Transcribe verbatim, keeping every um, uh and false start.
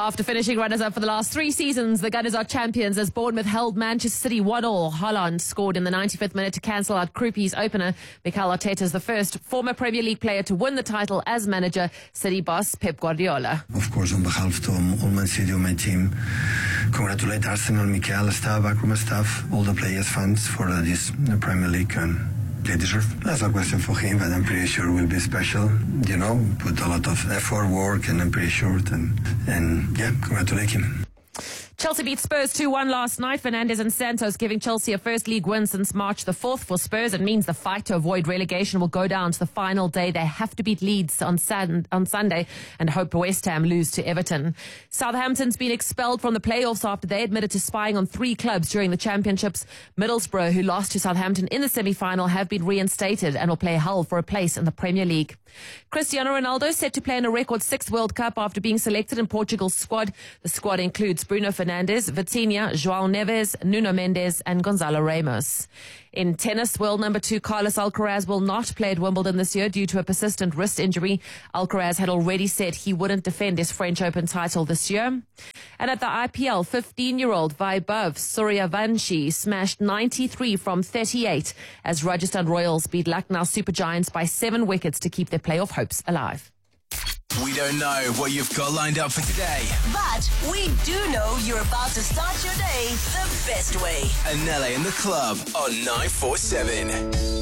After finishing runners-up for the last three seasons, the Gunners are champions as Bournemouth held Manchester City one all. Haaland scored in the ninety-fifth minute to cancel out Krupi's opener. Mikel Arteta is the first former Premier League player to win the title as manager, City boss Pep Guardiola. Of course, on behalf of all Man City, my team, congratulate Arsenal, Mikel, staff, backroom staff, all the players, fans for uh, this uh, Premier League. And they deserve. That's a question for him, but I'm pretty sure will be special. You know, put a lot of effort, work, and I'm pretty sure. And, and yeah, congratulate him. Chelsea beat Spurs two one last night. Fernandes and Santos giving Chelsea a first league win since March the fourth. For Spurs, it means the fight to avoid relegation will go down to the final day. They have to beat Leeds on, San- on Sunday and hope West Ham lose to Everton. Southampton's been expelled from the playoffs after they admitted to spying on three clubs during the championships. Middlesbrough, who lost to Southampton in the semi-final, have been reinstated and will play Hull for a place in the Premier League. Cristiano Ronaldo set to play in a record sixth World Cup after being selected in Portugal's squad. The squad includes Bruno Fernandes, Vitinha, João Neves, Nuno Mendes and Gonzalo Ramos. In tennis, world number two Carlos Alcaraz will not play at Wimbledon this year due to a persistent wrist injury. Alcaraz had already said he wouldn't defend his French Open title this year. And at the I P L, fifteen-year-old Vaibhav Suryavanshi smashed ninety-three from thirty-eight as Rajasthan Royals beat Lucknow Supergiants by seven wickets to keep their playoff hopes alive. We don't know what you've got lined up for today, but we do know you're about to start your day the best way. Anele in the club on nine four seven.